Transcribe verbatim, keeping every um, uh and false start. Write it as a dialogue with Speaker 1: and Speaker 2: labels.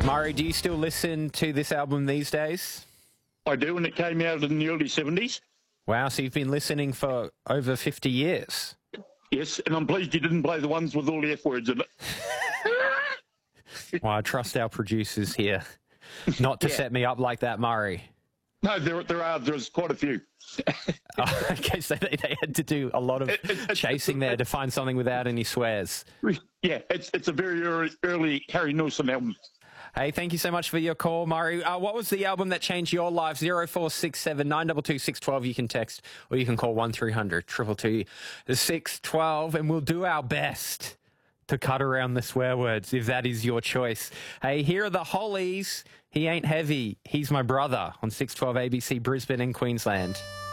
Speaker 1: Murray, do you still listen to this album these days?
Speaker 2: I do, and it came out in the early seventies.
Speaker 1: Wow, so you've been listening for over fifty years.
Speaker 2: Yes, and I'm pleased you didn't play the ones with all the F words in it.
Speaker 1: Well, I trust our producers here not to
Speaker 2: Yeah.
Speaker 1: set me up like that, Murray.
Speaker 2: No, there, there are. There's quite a few.
Speaker 1: Oh, okay, so they, they had to do a lot of
Speaker 2: It- it-
Speaker 1: chasing there to find something without any swears.
Speaker 2: Yeah, it's it's a very early, early Harry Nilsson album.
Speaker 1: Hey, thank you so much for your call, Murray. Uh, what was the album that changed your life? zero four six seven nine two two six one two. You can text or you can call one three hundred two two two six one two, and we'll do our best to cut around the swear words if that is your choice. Hey, here are the Hollies. He ain't heavy. He's my brother on six twelve A B C Brisbane and Queensland.